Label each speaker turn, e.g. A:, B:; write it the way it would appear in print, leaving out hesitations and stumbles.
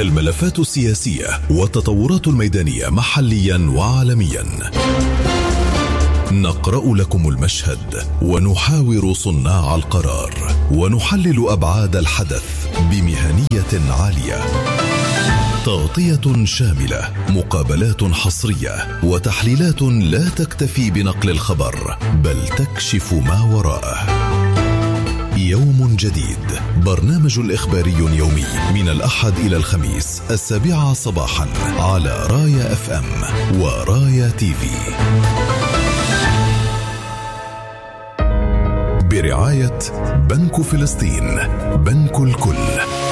A: الملفات السياسية والتطورات الميدانية محليا وعالميا. نقرأ لكم المشهد ونحاور صناع القرار ونحلل أبعاد الحدث بمهنية عالية. تغطية شاملة، مقابلات حصرية، وتحليلات لا تكتفي بنقل الخبر بل تكشف ما وراءه. يوم جديد، برنامج إخباري يومي من الأحد إلى الخميس 7 صباحا على رايا FM ورايا TV. برعاية بنك فلسطين، بنك الكل.